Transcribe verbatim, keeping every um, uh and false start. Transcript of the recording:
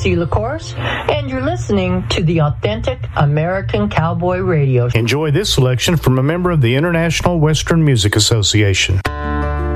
Tracy LaCourse, and you're listening to the Authentic American Cowboy Radio. Enjoy this selection from a member of the International Western Music Association.